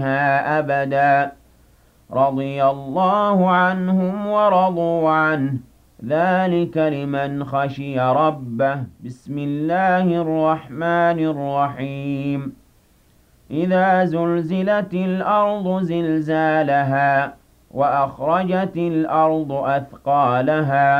أبدا رضي الله عنهم ورضوا عنه ذلك لمن خشي ربه بسم الله الرحمن الرحيم إذا زلزلت الأرض زلزالها وأخرجت الأرض أثقالها